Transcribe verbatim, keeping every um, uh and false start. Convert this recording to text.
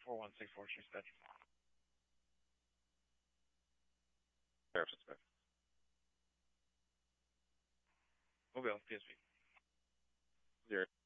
four one six four, Chief Smith. Harrison Smith. Mobile, P S V. Zero.